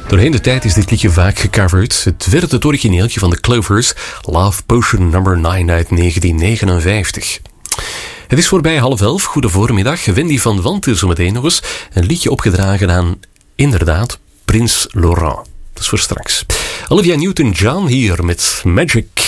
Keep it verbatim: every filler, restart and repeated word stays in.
Doorheen de tijd is dit liedje vaak gecoverd. Het werd het origineeltje van de Clovers, Love Potion nummer nine uit negentien negenenvijftig. Het is voorbij half elf. Goede voormiddag. Wendy van Wanten zometeen nog eens. Een liedje opgedragen aan, inderdaad, Prins Laurent. Dat is voor straks. Olivia Newton-John hier met Magic.